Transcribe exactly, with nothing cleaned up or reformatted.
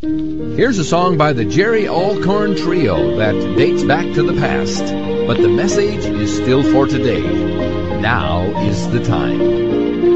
Here's a song by the Jerry Alcorn Trio that dates back to the past, but the message is still for today. Now is the time.